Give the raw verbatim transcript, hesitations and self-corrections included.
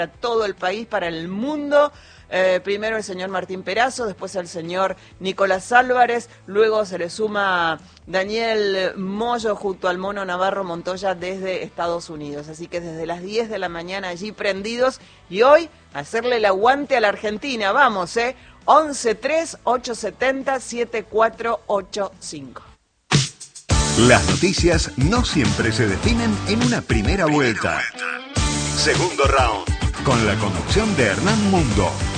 para todo el país, para el mundo. Eh, primero el señor Martín Perazo, después el señor Nicolás Álvarez, luego se le suma Daniel Moyo junto al Mono Navarro Montoya desde Estados Unidos. Así que desde las diez de la mañana allí prendidos y hoy hacerle el aguante a la Argentina. Vamos, ¿eh? once tres ocho siete cero siete cuatro ocho cinco. Las noticias no siempre se definen en una primera vuelta. Segundo round, con la conducción de Hernán Mundo.